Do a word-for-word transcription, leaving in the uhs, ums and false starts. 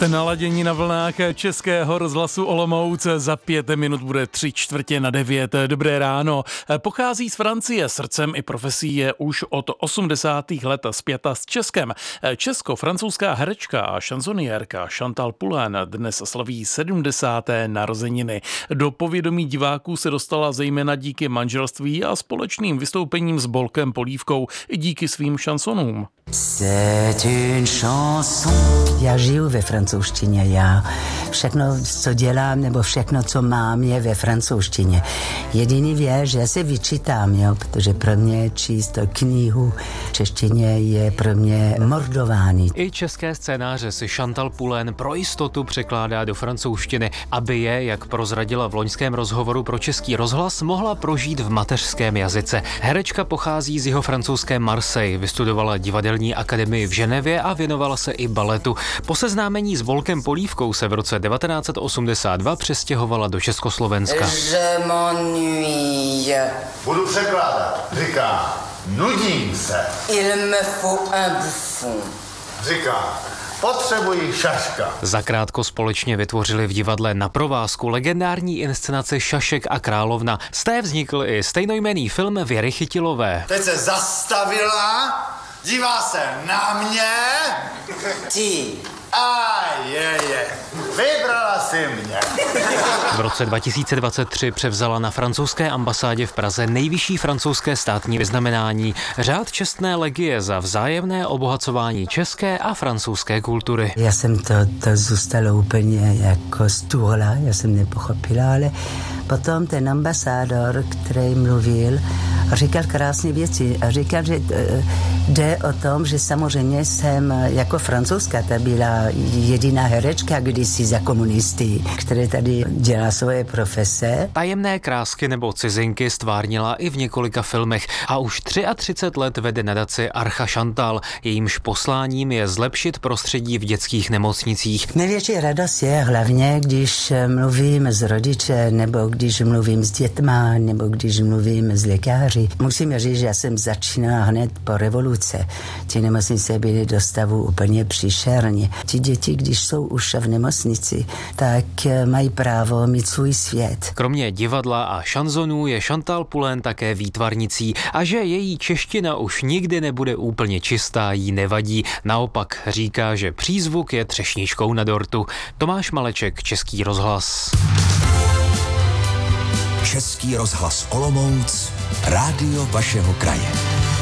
Jste naladěni na vlnách Českého rozhlasu Olomouc. Za pět minut bude tři čtvrtě na devět. Dobré ráno. Pochází z Francie, srdcem i profesí je už od osmdesátých let spjata s Českem. Česko-francouzská herečka a šanzoniérka Chantal Poulain dnes slaví sedmdesáté narozeniny. Do povědomí diváků se dostala zejména díky manželství a společným vystoupením s Bolkem Polívkou i díky svým šansonům. C'est une chanson. Já žiju ve francouzštině, já všechno, co dělám, nebo všechno, co mám, je ve francouzštině. Jediný věc, že já se vyčítám, jo, protože pro mě číst knihu v češtině je pro mě mordování. I české scénáře si Chantal Poulain pro jistotu překládá do francouzštiny, aby je, jak prozradila v loňském rozhovoru pro Český rozhlas, mohla prožít v mateřském jazyce. Herečka pochází z jihovrancouzské Marseille, vystudovala divadelní akademii v Ženevě a věnovala se i baletu. Po seznámení s Bolkem Polívkou se v roce devatenáct set osmdesát dva přestěhovala do Československa. Je m'ennuie. Budu překládat. Říká, nudím se. Il me faut un bouffon. Říká, potřebuji šaška. Zakrátko společně vytvořili v divadle Na provázku legendární inscenaci Šašek a královna. Z té vznikl i stejnojmenný film Věry Chytilové. Teď se zastavila, dívá se na mě. Ty. A je, je. Vybrala si mě. V roce dva tisíce dvacet tři převzala na francouzské ambasádě v Praze nejvyšší francouzské státní vyznamenání Řád čestné legie za vzájemné obohacování české a francouzské kultury. Já jsem to, to zůstalo úplně jako stůla, já jsem nepochopila, ale potom ten ambasádor, který mluvil, říkal krásné věci a říkal, že jde o tom, že samozřejmě jsem jako francouzská, ta byla jediná herečka kdysi za komunisty, které tady dělá svoje profese. Tajemné krásky nebo cizinky stvárnila i v několika filmech a už třicet tři let vede nadaci Archa Chantal. Jejímž posláním je zlepšit prostředí v dětských nemocnicích. Největší radost je hlavně, když mluvím s rodiče, nebo když mluvím s dětma, nebo když mluvím s lékaři. Musím říct, že já jsem začínala hned po revoluce. Ty nemocnice byly do stavu úplně příšerně. Ti děti, když jsou už v nemocnici, tak mají právo mít svůj svět. Kromě divadla a šanzonů je Chantal Poulain také výtvarnicí a že její čeština už nikdy nebude úplně čistá, jí nevadí. Naopak říká, že přízvuk je třešničkou na dortu. Tomáš Maleček, Český rozhlas. Český rozhlas Olomouc, rádio vašeho kraje.